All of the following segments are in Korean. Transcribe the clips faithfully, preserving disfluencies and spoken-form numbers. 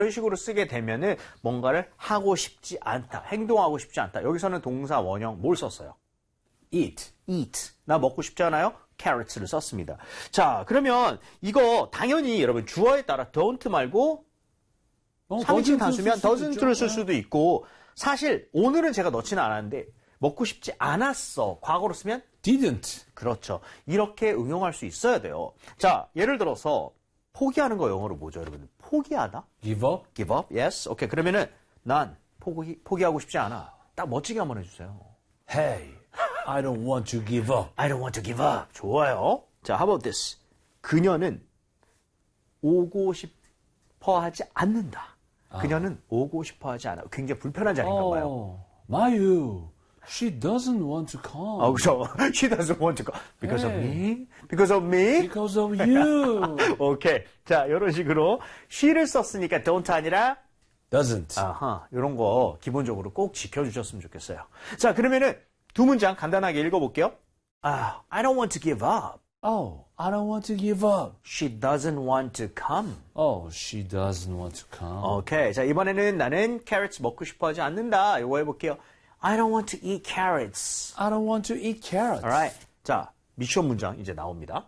이런 식으로 쓰게 되면은 뭔가를 하고 싶지 않다, 행동하고 싶지 않다. 여기서는 동사 원형 뭘 썼어요? eat, eat. 나 먹고 싶지 않아요? carrots를 썼습니다. 자, 그러면 이거 당연히 여러분 주어에 따라 don't 말고 어, 삼 인칭 단수면 doesn't doesn't를 쓸 수도 있고 사실 오늘은 제가 넣지는 않았는데 먹고 싶지 않았어. 과거로 쓰면 didn't. 그렇죠. 이렇게 응용할 수 있어야 돼요. 자, 예를 들어서 포기하는 거 영어로 뭐죠, 여러분? 포기하다? give up. give up? yes. 오케이. 그러면은 난 포기, 포기하고 싶지 않아. 딱 멋지게 한번 해주세요. Hey, I don't want to give up. I don't want to give up. 좋아요. 자, how about this? 그녀는 오고 싶어 하지 않는다. 그녀는 아. 오고 싶어 하지 않아. 굉장히 불편한 자리인가 봐요. Oh, 마유, she doesn't want to come. 아, 그렇죠. She doesn't want to come. Because Hey. of me? Because of me? Because of you. 오케이. 자, 이런 식으로 she를 썼으니까 don't 아니라 doesn't. 아하, 이런 거 기본적으로 꼭 지켜주셨으면 좋겠어요. 자, 그러면은 두 문장 간단하게 읽어볼게요. 아, I don't want to give up. Oh, I don't want to give up. She doesn't want to come. Oh, she doesn't want to come. 오케이. 자, 이번에는 나는 carrots 먹고 싶어 하지 않는다. 이거 해볼게요. I don't want to eat carrots. I don't want to eat carrots. Alright. 자, 미션 문장 이제 나옵니다.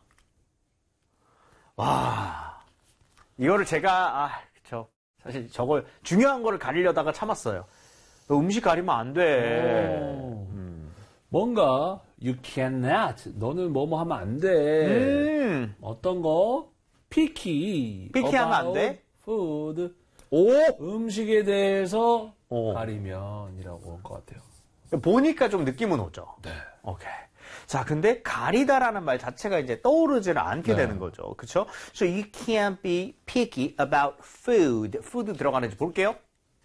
와, 이거를 제가 아, 그쵸. 사실 저걸 중요한 거를 가리려다가 참았어요. 너 음식 가리면 안 돼. 음. 뭔가 you cannot. 너는 뭐뭐 하면 안 돼. 음. 어떤 거? picky. picky 하면 안 돼? food. 오, 음식에 대해서 오. 가리면이라고 할 것 같아요. 보니까 좀 느낌은 오죠. 네. 오케이. 자, 근데 가리다라는 말 자체가 이제 떠오르지를 않게 네. 되는 거죠. 그렇죠? So you can't be picky about food. food 들어가는지 볼게요.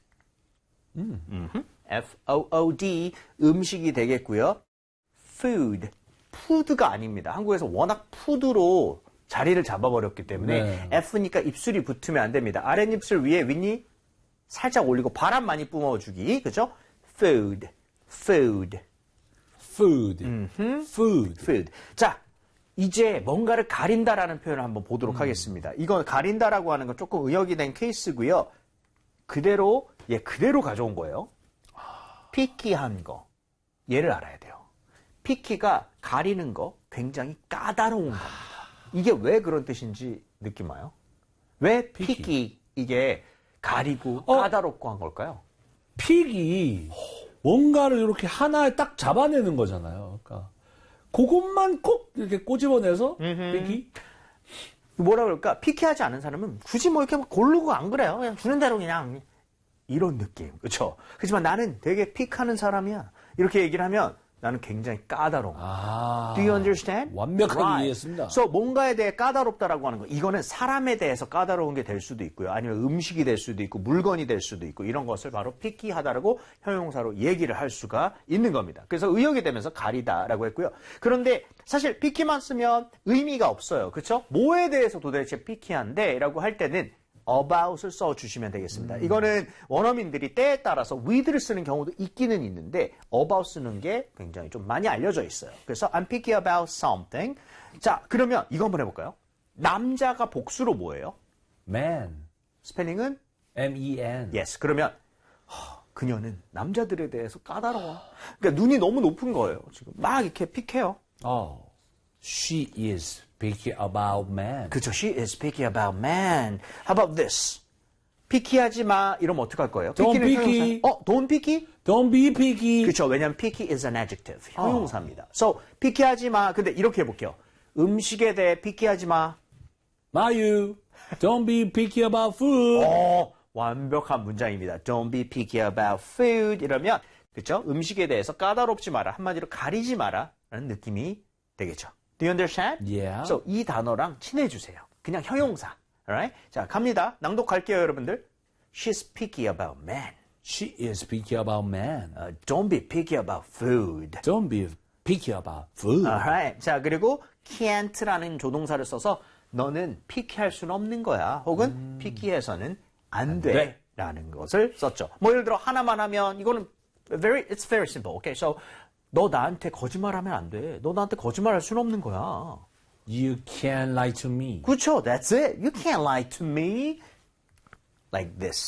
음. 음흠. F O O D 음식이 되겠고요. food. 푸드가 아닙니다. 한국에서 워낙 푸드로 자리를 잡아버렸기 때문에 네. F니까 입술이 붙으면 안 됩니다. 아랫입술 위에 윗니 살짝 올리고 바람 많이 뿜어주기. 그죠? food. food. food. 음흠. food. food. 자, 이제 뭔가를 가린다라는 표현을 한번 보도록 음. 하겠습니다. 이건 가린다라고 하는 건 조금 의역이 된 케이스고요. 그대로, 예, 그대로 가져온 거예요. 피키한 거. 얘를 알아야 돼요. 피키가 가리는 거 굉장히 까다로운 겁니다. 이게 왜 그런 뜻인지 느낌 와요? 왜 피키, 피키. 이게 가리고 어? 까다롭고 한 걸까요? 픽이 뭔가를 이렇게 하나에 딱 잡아내는 거잖아요. 그러니까 그것만 꼭 이렇게 꼬집어내서 픽이 뭐라 그럴까? 피키하지 않은 사람은 굳이 뭐 이렇게 고르고 안 그래요. 그냥 주는 대로 그냥 이런 느낌. 그렇죠? 그렇지만 나는 되게 픽하는 사람이야. 이렇게 얘기를 하면 나는 굉장히 까다로워. 아, Do you understand? 완벽하게 Right. 이해했습니다. So 뭔가에 대해 까다롭다라고 하는 거. 이거는 사람에 대해서 까다로운 게 될 수도 있고요. 아니면 음식이 될 수도 있고 물건이 될 수도 있고 이런 것을 바로 피키하다라고 형용사로 얘기를 할 수가 있는 겁니다. 그래서 의역이 되면서 가리다라고 했고요. 그런데 사실 피키만 쓰면 의미가 없어요. 그렇죠? 뭐에 대해서 도대체 피키한데라고 할 때는 about을 써주시면 되겠습니다. 음. 이거는 원어민들이 때에 따라서 with를 쓰는 경우도 있기는 있는데 about 쓰는 게 굉장히 좀 많이 알려져 있어요. 그래서 I'm picky about something. 자, 그러면 이거 한번 해볼까요? 남자가 복수로 뭐예요? man. 스펠링은? M E N. yes. 그러면 허, 그녀는 남자들에 대해서 까다로워. 그러니까 눈이 너무 높은 거예요. 지금 막 이렇게 픽해요. Oh, she is picky about man. 그쵸. She is picky about man. How about this? 피키하지 마. 이러면 어떡할 거예요? Don't 피키는 picky. 형용사. 어, don't picky? Don't be picky. 그렇죠. 왜냐면 picky is an adjective. 형용사입니다. So, 피키하지 마. 근데 이렇게 해볼게요. 음식에 대해 피키하지 마. 마유, don't be picky about food. 어, 완벽한 문장입니다. Don't be picky about food. 이러면, 그렇죠. 음식에 대해서 까다롭지 마라. 한마디로 가리지 마라. 라는 느낌이 되겠죠. Do you understand? Yeah. So, 이 단어랑 친해주세요. 그냥 형용사. Alright? 자, 갑니다. 낭독할게요, 여러분들. She's picky about men. She is picky about man. Uh, don't be picky about food. Don't be picky about food. Alright. 자, 그리고 can't라는 조동사를 써서 너는 피키할 수는 없는 거야. 혹은 음. 피키해서는 안, 안 돼. 돼. 라는 것을 썼죠. 뭐 예를 들어 하나만 하면 이거는 very, it's very simple. Okay, so 너 나한테 거짓말하면 안 돼. 너 나한테 거짓말할 수는 없는 거야. You can't lie to me. 그렇죠. That's it. You can't lie to me. like this.